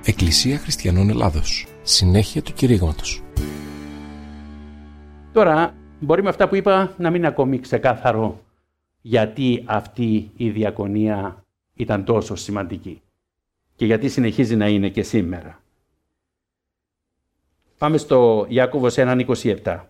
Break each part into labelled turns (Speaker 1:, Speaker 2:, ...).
Speaker 1: Εκκλησία Χριστιανών Ελλάδος. Συνέχεια του κηρύγματος.
Speaker 2: Τώρα, μπορεί με αυτά που είπα να μην είναι ακόμη ξεκάθαρο γιατί αυτή η διακονία ήταν τόσο σημαντική και γιατί συνεχίζει να είναι και σήμερα. Πάμε στο Ιάκωβος 1:27.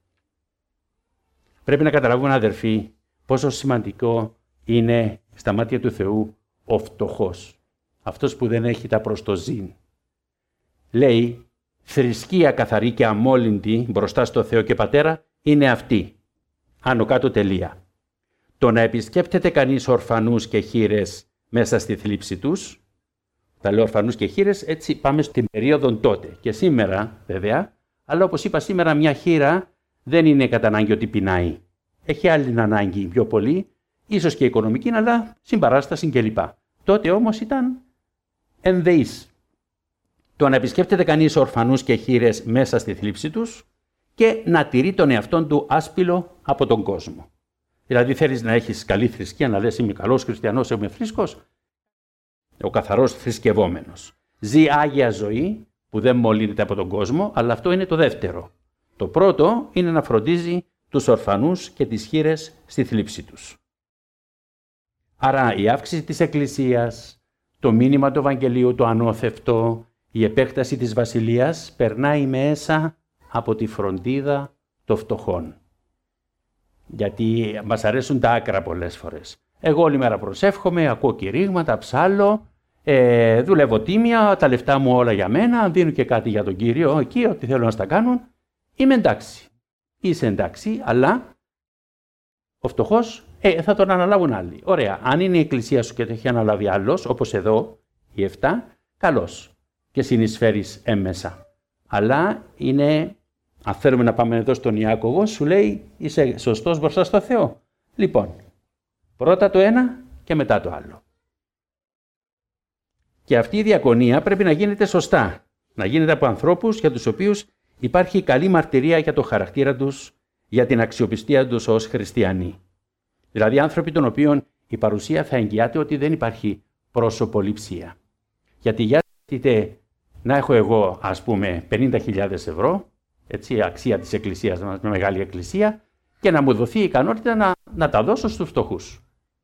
Speaker 2: Πρέπει να καταλάβουμε, αδερφοί, πόσο σημαντικό είναι στα μάτια του Θεού ο φτωχός. Αυτός που δεν έχει τα προστοζήν. Λέει, θρησκεία καθαρή και αμόλυντη μπροστά στο Θεό και Πατέρα είναι αυτή. Άνω κάτω τελεία. Το να επισκέπτεται κανείς ορφανούς και χήρες μέσα στη θλίψη τους. Τα λέω ορφανούς και χήρες, έτσι πάμε στην περίοδο τότε. Και σήμερα βέβαια, αλλά όπως είπα σήμερα μια χήρα δεν είναι κατά ανάγκη ότι πεινάει. Έχει άλλη ανάγκη πιο πολύ, ίσως και οικονομική, αλλά συμπαράσταση κλπ. Τότε όμως ήταν ενδεής. Το να επισκέπτεται κανείς ορφανούς και χήρες μέσα στη θλίψη τους και να τηρεί τον εαυτόν του άσπυλο από τον κόσμο. Δηλαδή θέλεις να έχεις καλή θρησκεία, να λες είμαι καλός χριστιανός, είμαι θρήσκος, ο καθαρός θρησκευόμενος. Ζει άγια ζωή που δεν μολύνεται από τον κόσμο, αλλά αυτό είναι το δεύτερο. Το πρώτο είναι να φροντίζει τους ορφανούς και τις χήρες στη θλίψη τους. Άρα η αύξηση της Εκκλησίας, το μήνυμα του Ευαγγελίου, το ανώθευτο, η επέκταση της Βασιλείας περνάει μέσα από τη φροντίδα των φτωχών. Γιατί μας αρέσουν τα άκρα πολλές φορές. Εγώ όλη μέρα προσεύχομαι, ακούω κηρύγματα, ψάλλω, δουλεύω τίμια, τα λεφτά μου όλα για μένα, δίνω και κάτι για τον Κύριο εκεί, ό,τι θέλω να στα κάνουν. Είμαι εντάξει. Είσαι εντάξει, αλλά ο φτωχός θα τον αναλάβουν άλλοι. Ωραία. Αν είναι η Εκκλησία σου και το έχει αναλάβει άλλος, όπως εδώ, οι 7, καλώς. Και συνεισφέρεις έμμεσα. Αλλά είναι, αν θέλουμε να πάμε εδώ στον Ιάκωβο, σου λέει είσαι σωστός μπροστά στο Θεό. Λοιπόν, πρώτα το ένα και μετά το άλλο. Και αυτή η διακονία πρέπει να γίνεται σωστά. Να γίνεται από ανθρώπους για τους οποίους υπάρχει καλή μαρτυρία για το χαρακτήρα τους, για την αξιοπιστία τους ως χριστιανοί. Δηλαδή άνθρωποι των οποίων η παρουσία θα εγγυάται ότι δεν υπάρχει προσωποληψία. Γιατί για να έχω εγώ, ας πούμε, 50.000 ευρώ, έτσι, αξία της εκκλησίας μας, με μεγάλη εκκλησία, και να μου δοθεί η ικανότητα να τα δώσω στους φτωχούς.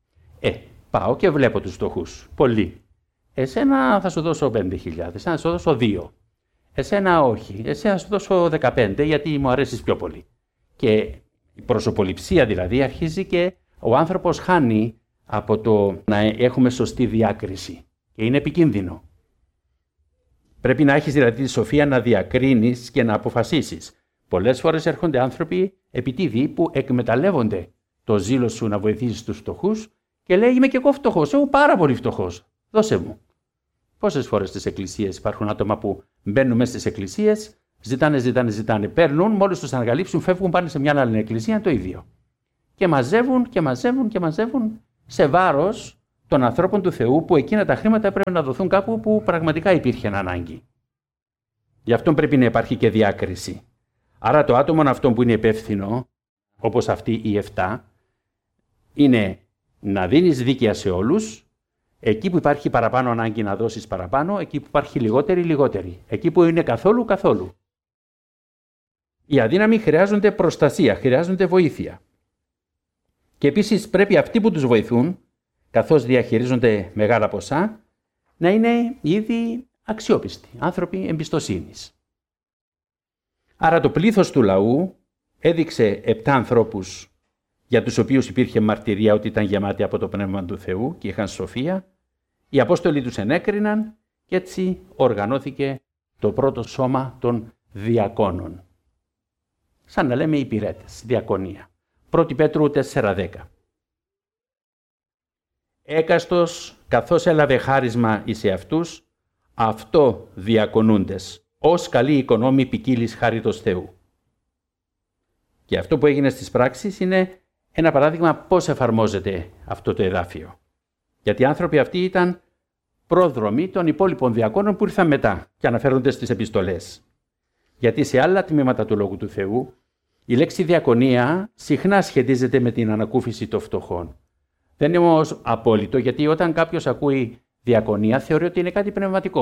Speaker 2: Πάω και βλέπω τους φτωχούς. Πολλοί. Εσένα θα σου δώσω 5.000, εσένα θα σου δώσω 2. Εσένα όχι. Εσένα θα σου δώσω 15, γιατί μου αρέσεις πιο πολύ. Και η προσωποληψία δηλαδή αρχίζει και ο άνθρωπος χάνει από το να έχουμε σωστή διάκριση. Και είναι επικίνδυνο. Πρέπει να έχεις δηλαδή τη σοφία να διακρίνεις και να αποφασίσεις. Πολλές φορές έρχονται άνθρωποι επιτίδιοι που εκμεταλλεύονται το ζήλο σου να βοηθήσεις τους φτωχούς και λέει είμαι και εγώ φτωχός, εγώ πάρα πολύ φτωχός, δώσε μου. Πόσες φορές στις εκκλησίες υπάρχουν άτομα που μπαίνουν μέσα στις εκκλησίες, ζητάνε, παίρνουν, μόλις τους ανακαλύψουν, φεύγουν, πάνε σε μια άλλη εκκλησία, το ίδιο. Και μαζεύουν σε βάρος των ανθρώπων του Θεού που εκείνα τα χρήματα πρέπει να δοθούν κάπου που πραγματικά υπήρχε ανάγκη. Γι' αυτό πρέπει να υπάρχει και διάκριση. Άρα το άτομο αυτό που είναι υπεύθυνο, όπως αυτοί οι 7, είναι να δίνεις δίκαια σε όλους, εκεί που υπάρχει παραπάνω ανάγκη να δώσεις παραπάνω, εκεί που υπάρχει λιγότερη, εκεί που είναι καθόλου. Οι αδύναμοι χρειάζονται προστασία, χρειάζονται βοήθεια. Και επίσης πρέπει αυτοί που τους βοηθούν, καθώς διαχειρίζονται μεγάλα ποσά, να είναι ήδη αξιόπιστοι, άνθρωποι εμπιστοσύνης. Άρα το πλήθος του λαού έδειξε 7 ανθρώπους για τους οποίους υπήρχε μαρτυρία ότι ήταν γεμάτοι από το Πνεύμα του Θεού και είχαν σοφία. Οι Απόστολοι τους ενέκριναν και έτσι οργανώθηκε το πρώτο σώμα των διακόνων. Σαν να λέμε υπηρέτες, διακονία. 1 Πέτρου 4:10. Έκαστος, καθώς έλαβε χάρισμα εις εαυτούς, αυτό διακονούντες, ως καλοί οικονόμοι ποικίλης χάριτος Θεού. Και αυτό που έγινε στις πράξεις είναι ένα παράδειγμα πώς εφαρμόζεται αυτό το εδάφιο. Γιατί οι άνθρωποι αυτοί ήταν πρόδρομοι των υπόλοιπων διακόνων που ήρθαν μετά και αναφέρονται στις επιστολές. Γιατί σε άλλα τμήματα του Λόγου του Θεού η λέξη διακονία συχνά σχετίζεται με την ανακούφιση των φτωχών. Δεν είναι όμως απόλυτο, γιατί όταν κάποιος ακούει διακονία θεωρεί ότι είναι κάτι πνευματικό.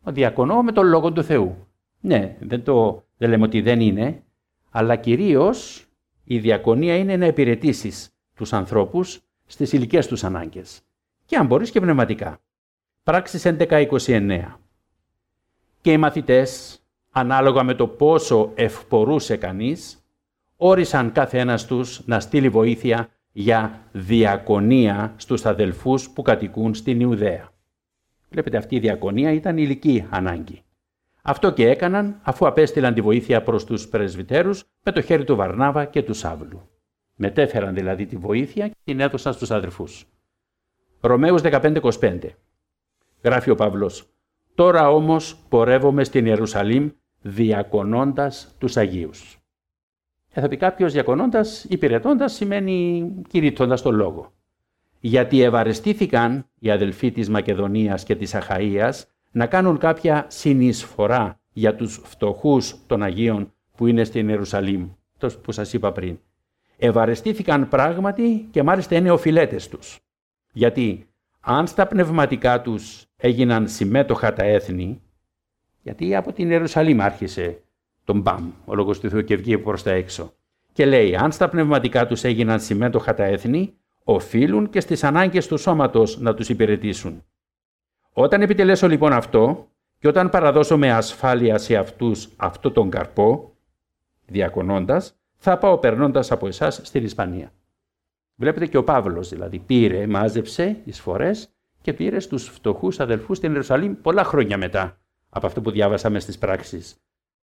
Speaker 2: Διακονώ με τον Λόγο του Θεού. Ναι, δεν λέμε ότι δεν είναι, αλλά κυρίως η διακονία είναι να υπηρετήσεις τους ανθρώπους στις ηλικές τους ανάγκες. Και αν μπορείς και πνευματικά. Πράξεις 11:29. Και οι μαθητές, ανάλογα με το πόσο ευπορούσε κανείς, όρισαν κάθε ένας τους να στείλει βοήθεια για διακονία στους αδελφούς που κατοικούν στην Ιουδαία. Βλέπετε, αυτή η διακονία ήταν ηλική ανάγκη. Αυτό και έκαναν αφού απέστειλαν τη βοήθεια προς τους πρεσβυτέρους με το χέρι του Βαρνάβα και του Σάβλου. Μετέφεραν δηλαδή τη βοήθεια και την έδωσαν στους αδελφούς. Ρωμαίους 15:25. Γράφει ο Παύλος: «Τώρα όμως πορεύομαι στην Ιερουσαλήμ διακονώντας τους Αγίους». Θα πει κάποιος, διακονώντας, υπηρετώντας σημαίνει κηρύττοντας τον λόγο. Γιατί ευαρεστήθηκαν οι αδελφοί της Μακεδονίας και της Αχαΐας να κάνουν κάποια συνεισφορά για τους φτωχούς των Αγίων που είναι στην Ιερουσαλήμ, το που σας είπα πριν. Ευαρεστήθηκαν πράγματι και μάλιστα είναι οφειλέτες τους. Γιατί αν στα πνευματικά τους έγιναν συμμέτοχα τα έθνη, γιατί από την Ιερουσαλήμ άρχισε τον μπαμ, ο Λόγος του Θεού, και βγήκε προς τα έξω. Και λέει, αν στα πνευματικά τους έγιναν συμμέτοχα τα έθνη, οφείλουν και στις ανάγκες του σώματος να τους υπηρετήσουν. Όταν επιτελέσω λοιπόν αυτό και όταν παραδώσω με ασφάλεια σε αυτούς αυτό τον καρπό, διακονώντας, θα πάω περνώντας από εσάς στην Ισπανία. Βλέπετε, και ο Παύλος δηλαδή πήρε, μάζεψε εισφορές και πήρε στους φτωχούς αδελφούς στην Ιερουσαλήμ πολλά χρόνια μετά από αυτό που διάβασαμε στις πράξεις.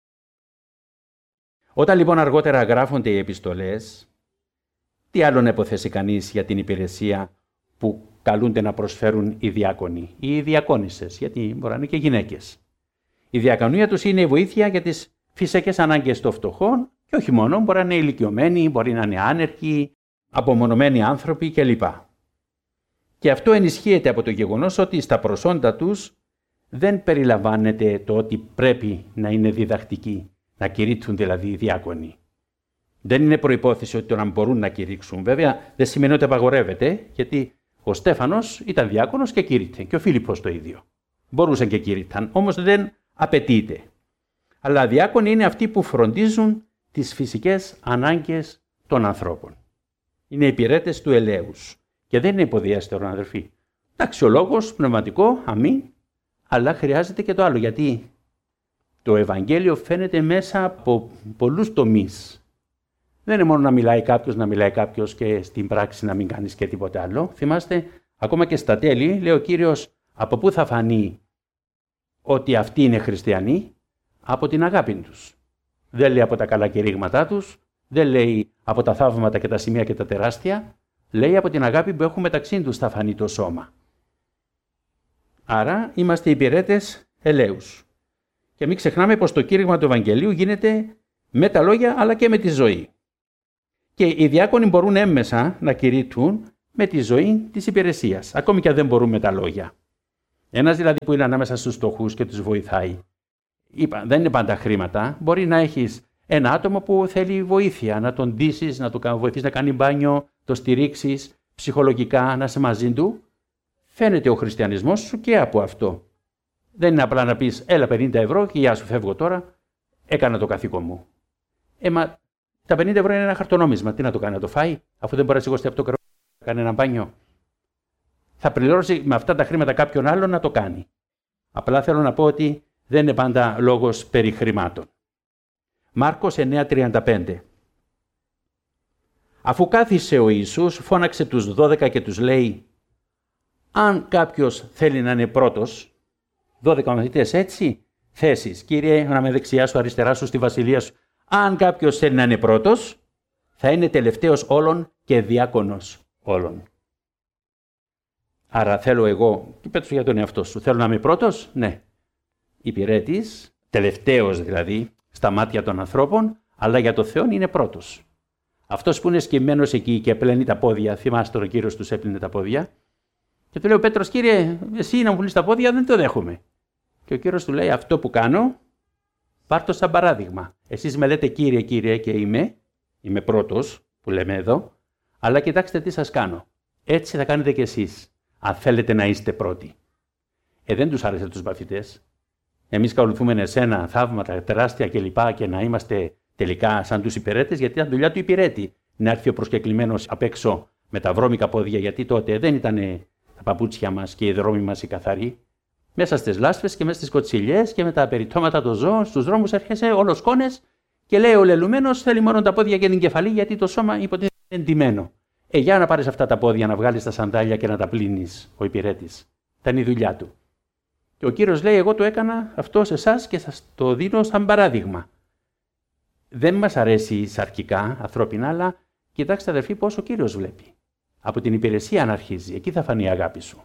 Speaker 2: Όταν λοιπόν αργότερα γράφονται οι επιστολές, τι άλλο να υποθέσει κανείς για την υπηρεσία που καλούνται να προσφέρουν οι διάκονοι ή οι διακόνισσες, γιατί μπορεί να είναι και γυναίκες. Η διακονία τους είναι η βοήθεια για τις φυσικές ανάγκες των φτωχών και όχι μόνο, μπορεί να είναι ηλικιωμένοι, μπορεί να είναι άνεργοι, απομονωμένοι άνθρωποι κλπ. Και αυτό ενισχύεται από το γεγονός ότι στα προσόντα τους δεν περιλαμβάνεται το ότι πρέπει να είναι διδακτικοί, να κηρύττουν δηλαδή οι διάκονοι. Δεν είναι προϋπόθεση ότι να μπορούν να κηρύξουν. Βέβαια, δεν σημαίνει ότι απαγορεύεται, γιατί ο Στέφανος ήταν διάκονος και κήρυtte, και ο Φίλιππος το ίδιο. Μπορούσαν και κήρυταν, όμως δεν απαιτείται. Αλλά διάκονοι είναι αυτοί που φροντίζουν τις φυσικές ανάγκες των ανθρώπων. Είναι υπηρέτες του ελέους και δεν είναι υποδιέστερο, αδερφοί. Εντάξει, ο λόγος πνευματικό, αμήν, αλλά χρειάζεται και το άλλο, γιατί το Ευαγγέλιο φαίνεται μέσα από πολλούς τομείς. Δεν είναι μόνο να μιλάει κάποιος και στην πράξη να μην κάνεις και τίποτα άλλο. Θυμάστε, ακόμα και στα τέλη, λέει ο Κύριος, από πού θα φανεί ότι αυτοί είναι χριστιανοί? Από την αγάπη τους. Δεν λέει από τα καλά κηρύγματά τους, δεν λέει από τα θαύματα και τα σημεία και τα τεράστια, λέει από την αγάπη που έχουν μεταξύ τους θα φανεί το σώμα. Άρα είμαστε υπηρέτες ελέους. Και μην ξεχνάμε πως το κήρυγμα του Ευαγγελίου γίνεται με τα λόγια αλλά και με τη ζωή. Και οι διάκονοι μπορούν έμμεσα να κηρύττουν με τη ζωή της υπηρεσίας, ακόμη και αν δεν μπορούν με τα λόγια. Ένας δηλαδή που είναι ανάμεσα στους φτωχούς και τους βοηθάει. Δεν είναι πάντα χρήματα. Μπορεί να έχεις ένα άτομο που θέλει βοήθεια, να τον ντύσεις, να τον βοηθήσεις να κάνει μπάνιο, το στηρίξεις ψυχολογικά, να είσαι μαζί του. Φαίνεται ο χριστιανισμός σου και από αυτό. Δεν είναι απλά να πεις, έλα 50 ευρώ και γεια σου, φεύγω τώρα, έκανα το καθήκον μου. Μα τα 50 ευρώ είναι ένα χαρτονόμισμα. Τι να το κάνει, να το φάει, αφού δεν μπορεί να σηκώσει από το κρεβάτι να κάνει ένα μπάνιο? Θα πληρώσει με αυτά τα χρήματα κάποιον άλλον να το κάνει. Απλά θέλω να πω ότι δεν είναι πάντα λόγος περί χρημάτων. Μάρκος 9:35. Αφού κάθισε ο Ιησούς, φώναξε τους 12 και τους λέει, αν κάποιος θέλει να είναι πρώτος, 12 μαθητές έτσι, θέσεις, Κύριε, να είμαι δεξιά σου, αριστερά σου, στη βασιλεία σου. Αν κάποιος θέλει να είναι πρώτος, θα είναι τελευταίος όλων και διάκονος όλων. Άρα θέλω εγώ, και πέτω για τον εαυτό σου, θέλω να είμαι πρώτος, ναι. Υπηρέτης, τελευταίος δηλαδή, στα μάτια των ανθρώπων, αλλά για το Θεό είναι πρώτος. Αυτός που είναι σκυμμένος εκεί και πλένει τα πόδια, θυμάστε ο Κύριος τους έπλυνε τα πόδια, και του λέει ο Πέτρος, Κύριε, εσύ να μου πουλείς τα πόδια, δεν το δέχομαι. Και ο Κύριος του λέει, αυτό που κάνω, πάρ' το σαν παράδειγμα. Εσείς με λέτε Κύριε, Κύριε και είμαι πρώτος, που λέμε εδώ, αλλά κοιτάξτε τι σας κάνω. Έτσι θα κάνετε κι εσείς, αν θέλετε να είστε πρώτοι. Δεν τους άρεσε τους μαθητές. εμείς ακολουθούμε εσένα θαύματα τεράστια κλπ. Και να είμαστε τελικά σαν τους υπηρέτες, γιατί ήταν δουλειά του υπηρέτη να έρθει ο προσκεκλημένος απ' έξω με τα βρώμικα πόδια, γιατί τότε δεν ήταν τα παπούτσια μας και οι δρόμοι μας οι καθαροί. Μέσα στις λάσπες και μέσα στις κοτσιλιές και με τα περιτώματα των ζώων, στους δρόμους έρχεσαι όλος κόνες και λέει ο λελουμένος θέλει μόνο τα πόδια και την κεφαλή, γιατί το σώμα υποτίθεται είναι εντυμένο. Για να πάρεις αυτά τα πόδια, να βγάλεις τα σαντάλια και να τα πλύνεις, ο υπηρέτης. Ήταν η δουλειά του. Και ο Κύριος λέει: εγώ το έκανα αυτό σε εσάς και σας το δίνω σαν παράδειγμα. Δεν μας αρέσει σαρκικά, ανθρώπινα, αλλά κοιτάξτε αδερφοί πώς ο Κύριος βλέπει. Από την υπηρεσία να αρχίζει, εκεί θα φανεί η αγάπη σου.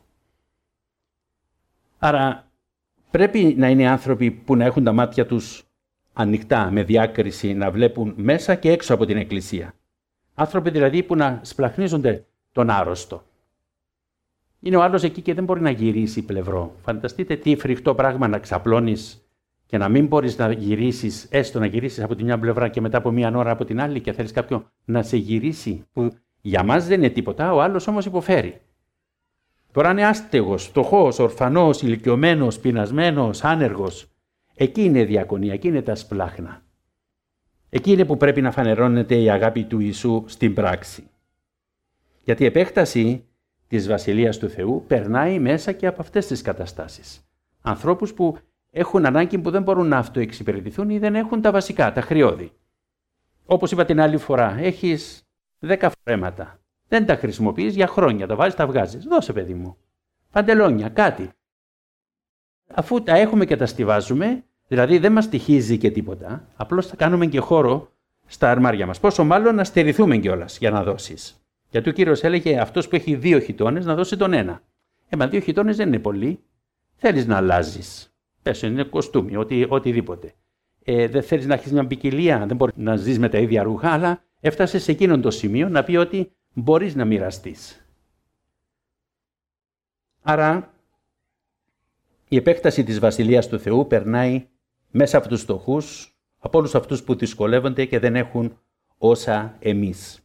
Speaker 2: Άρα πρέπει να είναι άνθρωποι που να έχουν τα μάτια τους ανοιχτά, με διάκριση, να βλέπουν μέσα και έξω από την Εκκλησία. Άνθρωποι δηλαδή που να σπλαχνίζονται τον άρρωστο. Είναι ο άλλος εκεί και δεν μπορεί να γυρίσει πλευρό. Φανταστείτε τι φρικτό πράγμα να ξαπλώνεις και να μην μπορείς να γυρίσεις, έστω να γυρίσεις από τη μια πλευρά και μετά από μία ώρα από την άλλη και θέλεις κάποιον να σε γυρίσει, που για μας δεν είναι τίποτα, ο άλλος όμως υποφέρει. Τώρα είναι άστεγος, φτωχός, ορφανός, ηλικιωμένος, πεινασμένος, άνεργος. Εκεί είναι η διακονία, εκεί είναι τα σπλάχνα. Εκεί είναι που πρέπει να φανερώνεται η αγάπη του Ιησού στην πράξη. Γιατί η επέκταση της Βασιλείας του Θεού περνάει μέσα και από αυτές τις καταστάσεις. Ανθρώπους που έχουν ανάγκη που δεν μπορούν να αυτοεξυπηρετηθούν ή δεν έχουν τα βασικά, τα χρειώδη. Όπως είπα την άλλη φορά, έχεις 10 φορέματα. Δεν τα χρησιμοποιείς για χρόνια, τα βάζεις, τα βγάζεις. Δώσε παιδί μου. Παντελόνια, κάτι. Αφού τα έχουμε και τα στιβάζουμε, δηλαδή δεν μας στοιχίζει και τίποτα, απλώς θα κάνουμε και χώρο στα αρμάρια μας. Πόσο μάλλον να στερηθούμε κιόλας για να δώσεις. Γιατί ο Κύριος έλεγε αυτός που έχει 2 χιτώνες να δώσει τον 1. Μα 2 χιτώνες δεν είναι πολύ. Θέλεις να αλλάζεις. Πες, είναι κοστούμι, οτιδήποτε. Δεν θέλεις να έχεις μια ποικιλία, δεν μπορείς να ζεις με τα ίδια ρούχα, αλλά έφτασε σε εκείνον το σημείο να πει ότι μπορείς να μοιραστείς. Άρα η επέκταση της Βασιλείας του Θεού περνάει μέσα από τους φτωχούς, από όλους αυτούς που δυσκολεύονται και δεν έχουν όσα εμείς.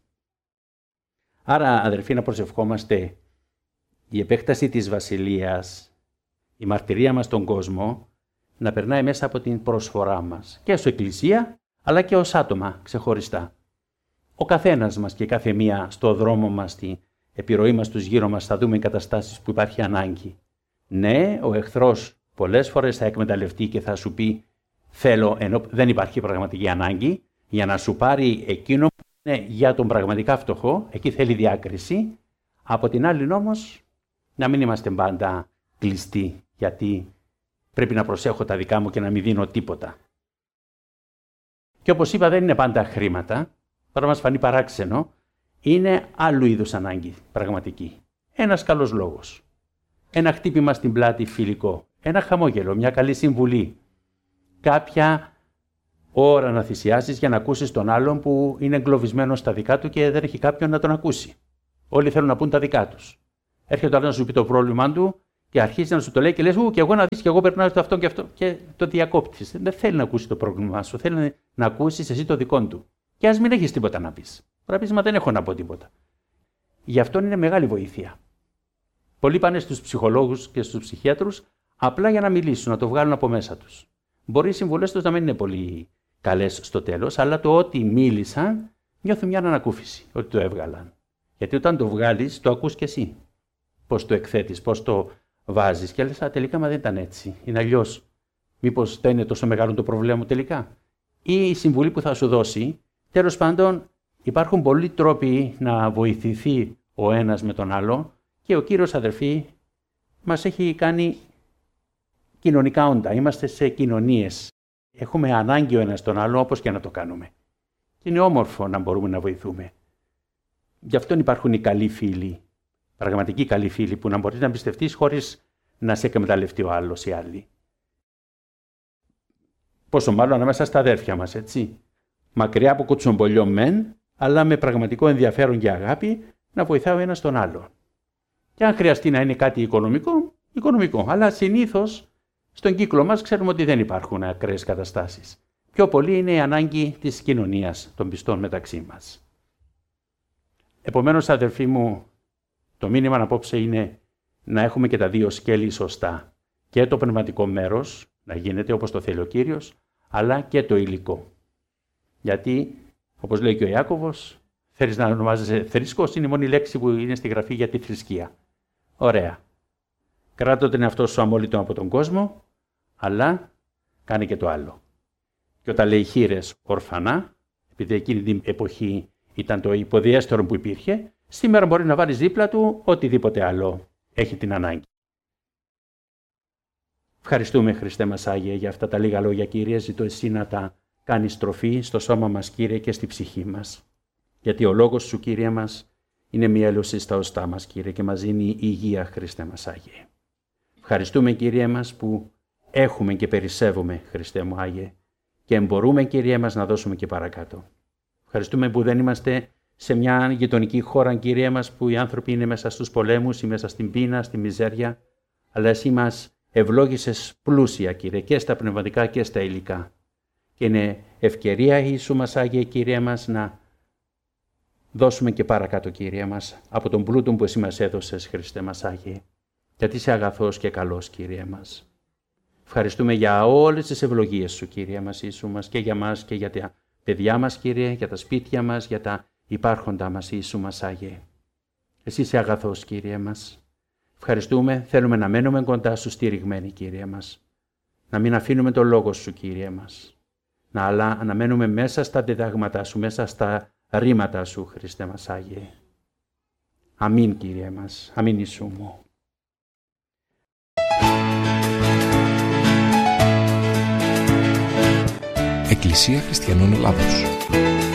Speaker 2: Άρα, αδερφοί, να προσευχόμαστε η επέκταση της Βασιλείας, η μαρτυρία μας στον κόσμο, να περνάει μέσα από την προσφορά μας και ως Εκκλησία, αλλά και ως άτομα ξεχωριστά. Ο καθένας μας και κάθε μία στο δρόμο μας, στην επιρροή μας τους γύρω μας, θα δούμε καταστάσεις που υπάρχει ανάγκη. Ναι, ο εχθρός πολλές φορές θα εκμεταλλευτεί και θα σου πει θέλω, ενώ δεν υπάρχει πραγματική ανάγκη, για να σου πάρει εκείνο που είναι για τον πραγματικά φτωχό, εκεί θέλει διάκριση. Από την άλλη όμως, να μην είμαστε πάντα κλειστοί, γιατί πρέπει να προσέχω τα δικά μου και να μην δίνω τίποτα. Και όπως είπα, δεν είναι πάντα χρήματα, τώρα μας φανεί παράξενο, είναι άλλου είδους ανάγκη πραγματική. Ένας καλός λόγος. Ένα χτύπημα στην πλάτη φιλικό. Ένα χαμόγελο, μια καλή συμβουλή. Κάποια ώρα να θυσιάσεις για να ακούσεις τον άλλον που είναι εγκλωβισμένος στα δικά του και δεν έχει κάποιον να τον ακούσει. Όλοι θέλουν να πούν τα δικά τους. Έρχεται ο άλλος να σου πει το πρόβλημά του και αρχίζει να σου το λέει και λες και εγώ να δεις και εγώ περνάω στο αυτό και αυτό και το διακόπτεις. Δεν θέλει να ακούσει το πρόβλημά σου, θέλει να ακούσεις εσύ το δικό του. Και ας μην έχεις τίποτα να πεις. Τώρα πεις, μα δεν έχω να πω τίποτα. Γι' αυτό είναι μεγάλη βοήθεια. Πολλοί πάνε στους ψυχολόγους και στους ψυχίατρους απλά για να μιλήσουν, να το βγάλουν από μέσα τους. Μπορεί οι συμβουλές τους να μην είναι πολύ καλές στο τέλος, αλλά το ότι μίλησαν νιώθουν μια ανακούφιση, ότι το έβγαλαν. Γιατί όταν το βγάλεις, το ακούς και εσύ. Πώς το εκθέτεις, πώς το βάζεις. Και λες, τελικά μα δεν ήταν έτσι. Είναι αλλιώς. Μήπως δεν είναι τόσο μεγάλο το πρόβλημα μου τελικά. Ή η συμβουλή που θα σου δώσει. Τέλος πάντων, υπάρχουν πολλοί τρόποι να βοηθηθεί ο ένας με τον άλλο και ο Κύριος, αδερφοί, μας έχει κάνει κοινωνικά όντα. Είμαστε σε κοινωνίες. Έχουμε ανάγκη ο ένας τον άλλο, όπως και να το κάνουμε. Και είναι όμορφο να μπορούμε να βοηθούμε. Γι' αυτό υπάρχουν οι καλοί φίλοι, πραγματικοί καλοί φίλοι, που να μπορείς να εμπιστευτείς χωρίς να σε εκμεταλλευτεί ο άλλος ή άλλοι. Πόσο μάλλον ανάμεσα στα αδέρφια μας, έτσι. Μακριά από κουτσομπολιό μεν, αλλά με πραγματικό ενδιαφέρον και αγάπη να βοηθάει ο ένας τον άλλο. Και αν χρειαστεί να είναι κάτι οικονομικό, οικονομικό. Αλλά συνήθως στον κύκλο μας ξέρουμε ότι δεν υπάρχουν ακραίες καταστάσεις. Πιο πολύ είναι η ανάγκη της κοινωνίας των πιστών μεταξύ μας. Επομένως, αδερφοί μου, το μήνυμα απόψε είναι να έχουμε και τα δύο σκέλη σωστά. Και το πνευματικό μέρος, να γίνεται όπως το θέλει ο Κύριος, αλλά και το υλικό. Γιατί, όπως λέει και ο Ιάκωβος, θέλεις να ονομάζεσαι θρήσκος, είναι η μόνη λέξη που είναι στη Γραφή για τη θρησκεία. Ωραία. Κράτω τον εαυτό σου αμόλυτο από τον κόσμο, αλλά κάνε και το άλλο. Και όταν λέει χήρες ορφανά, επειδή εκείνη την εποχή ήταν το υποδιέστερο που υπήρχε, σήμερα μπορεί να βάλεις δίπλα του οτιδήποτε άλλο έχει την ανάγκη. Ευχαριστούμε, Χριστέ μας Άγιε, για αυτά τα λίγα λόγια, Κύριε. Ζητώ εσύ να τα κάνεις τροφή στο σώμα μας, Κύριε, και στη ψυχή μας. Γιατί ο λόγος σου, Κύριε μας, είναι μια έλωση στα οστά μας, Κύριε, και μας δίνει υγεία, Χριστέ μας Άγιε. Ευχαριστούμε, Κύριε μας, που έχουμε και περισσεύουμε, Χριστέ μου Άγιε, και μπορούμε, Κύριε μας, να δώσουμε και παρακάτω. Ευχαριστούμε που δεν είμαστε σε μια γειτονική χώρα, Κύριε μας, που οι άνθρωποι είναι μέσα στους πολέμους ή μέσα στην πείνα, στη μιζέρια, αλλά εσύ μας ευλόγησες πλούσια, Κύριε, και στα πνευματικά και στα υλικά. Και είναι ευκαιρία, Ιησού μας Άγιε, Κύριε μας, να δώσουμε και παρακάτω, Κύριε μας, από τον πλούτο που εσύ μας έδωσες, Χριστέ μας Άγιε, γιατί είσαι αγαθός και καλός, Κύριε μας. Ευχαριστούμε για όλες τις ευλογίες σου, Κύριε μας, Ιησού μας, και για μας και για τα παιδιά μας, Κύριε, για τα σπίτια μας, για τα υπάρχοντά μας, Ιησού μας Άγιε. Εσύ είσαι αγαθός, Κύριε μας. Ευχαριστούμε, θέλουμε να μένουμε κοντά σου στηριγμένοι, Κύριε μας. Να μην αφήνουμε το λόγο σου, Κύριε μας. Αλλά να μένουμε μέσα στα διδάγματά σου, μέσα στα ρήματα σου, Χριστέ μας Άγιε. Αμήν, Κύριε μας. Αμήν, Ιησού μου.
Speaker 1: Εκκλησία Χριστιανών Ελλάδος.